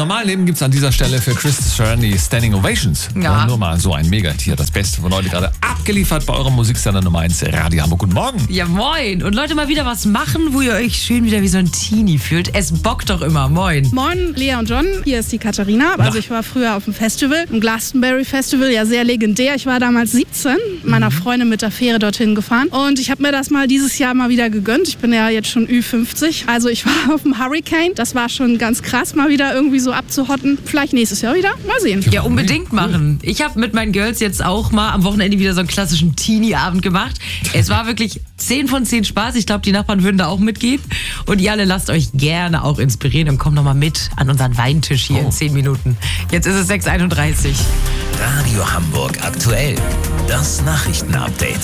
normalen Leben gibt es an dieser Stelle für Chris Journey Standing Ovations. Ja. Und nur mal so ein Mega-Tier, das Beste von heute gerade abgeliefert bei eurem Musiksender Nummer 1, Radio Hamburg. Guten Morgen. Ja, moin. Und Leute, mal wieder was machen, wo ihr euch schön wieder wie so ein Teenie fühlt. Es bockt doch immer. Moin. Moin, Lea und John. Hier ist die Katharina. Also ich war früher auf dem Festival, im Glastonbury Festival, ja sehr legendär. Ich war damals 17, mit meiner Freundin mit der Fähre dorthin gefahren. Und ich habe mir das mal dieses Jahr mal wieder gegönnt. Ich bin ja jetzt schon Ü50. Also ich war auf dem Hurricane. Das war schon ganz krass, mal wieder irgendwie so abzuhotten. Vielleicht nächstes Jahr wieder. Mal sehen. Ja, unbedingt machen. Ich habe mit meinen Girls jetzt auch mal am Wochenende wieder so einen klassischen Teenie-Abend gemacht. Es war wirklich 10 von 10 Spaß. Ich glaube, die Nachbarn würden da auch mitgehen. Und ihr alle lasst euch gerne auch inspirieren und kommt noch mal mit an unseren Weintisch hier in 10 Minuten. Jetzt ist es 6:31. Radio Hamburg aktuell. Das Nachrichtenupdate.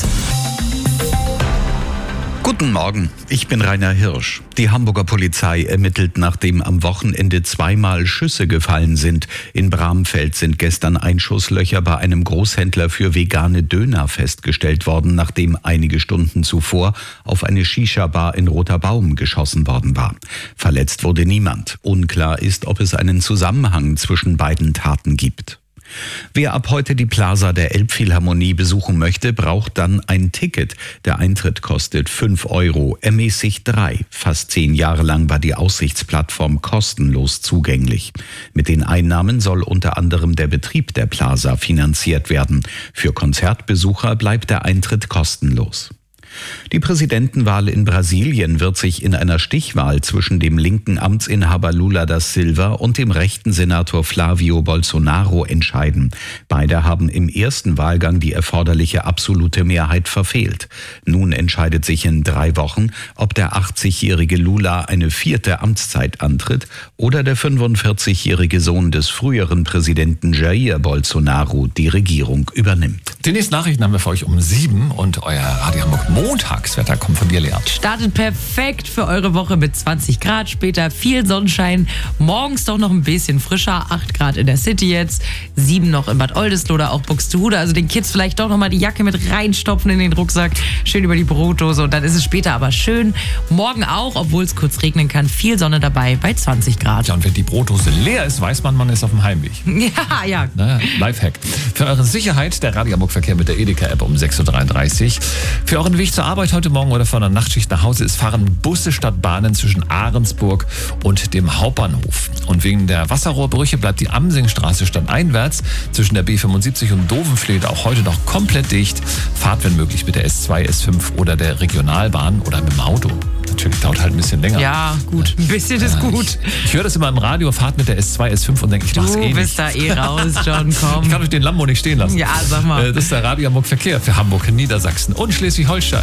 Guten Morgen, ich bin Rainer Hirsch. Die Hamburger Polizei ermittelt, nachdem am Wochenende zweimal Schüsse gefallen sind. In Bramfeld sind gestern Einschusslöcher bei einem Großhändler für vegane Döner festgestellt worden, nachdem einige Stunden zuvor auf eine Shisha-Bar in Roter Baum geschossen worden war. Verletzt wurde niemand. Unklar ist, ob es einen Zusammenhang zwischen beiden Taten gibt. Wer ab heute die Plaza der Elbphilharmonie besuchen möchte, braucht dann ein Ticket. Der Eintritt kostet 5 €, ermäßigt 3. Fast 10 Jahre lang war die Aussichtsplattform kostenlos zugänglich. Mit den Einnahmen soll unter anderem der Betrieb der Plaza finanziert werden. Für Konzertbesucher bleibt der Eintritt kostenlos. Die Präsidentenwahl in Brasilien wird sich in einer Stichwahl zwischen dem linken Amtsinhaber Lula da Silva und dem rechten Senator Flavio Bolsonaro entscheiden. Beide haben im ersten Wahlgang die erforderliche absolute Mehrheit verfehlt. Nun entscheidet sich in 3 Wochen, ob der 80-jährige Lula eine 4. Amtszeit antritt oder der 45-jährige Sohn des früheren Präsidenten Jair Bolsonaro die Regierung übernimmt. Die nächsten Nachrichten haben wir für euch um 7 und euer Radio Hamburg Montagswetter kommt von dir, Lea. Startet perfekt für eure Woche mit 20 Grad, später viel Sonnenschein, morgens doch noch ein bisschen frischer, 8 Grad in der City jetzt, 7 noch in Bad Oldesloe oder auch Buxtehude, also den Kids vielleicht doch noch mal die Jacke mit reinstopfen in den Rucksack, schön über die Brotdose und dann ist es später aber schön. Morgen auch, obwohl es kurz regnen kann, viel Sonne dabei bei 20 Grad. Ja, und wenn die Brotdose leer ist, weiß man, man ist auf dem Heimweg. Ja. Naja, Lifehack. Für eure Sicherheit der Radio Hamburg Verkehr mit der Edeka-App um 6:33 Uhr. Für euren Weg zur Arbeit heute Morgen oder von der Nachtschicht nach Hause fahren Busse statt Bahnen zwischen Ahrensburg und dem Hauptbahnhof. Und wegen der Wasserrohrbrüche bleibt die Amsingstraße stadteinwärts zwischen der B75 und Dovenfleet auch heute noch komplett dicht. Fahrt, wenn möglich, mit der S2, S5 oder der Regionalbahn oder mit dem Auto. Natürlich dauert halt ein bisschen länger. Ja, gut. Ein bisschen ist gut. Ich höre das immer im Radio, fahrt mit der S2, S5 und denke, ich mach's Du eh bist nicht. da raus, John, komm. Ich kann euch den Lambo nicht stehen lassen. Ja, sag mal. Das ist der Radio Hamburg Verkehr für Hamburg, Niedersachsen und Schleswig-Holstein.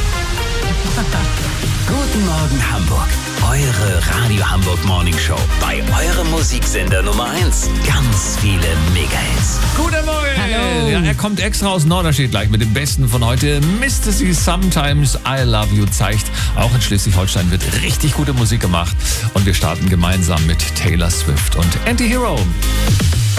Guten Morgen Hamburg. Eure Radio Hamburg Morning Show. Bei eurem Musiksender Nummer 1. Ganz viele Mega-Hits. Guten Morgen. Hallo. Ja, er kommt extra aus Norderstedt gleich mit dem Besten von heute. Mr. C Sometimes I Love You zeigt. Auch in Schleswig-Holstein wird richtig gute Musik gemacht. Und wir starten gemeinsam mit Taylor Swift und Anti-Hero.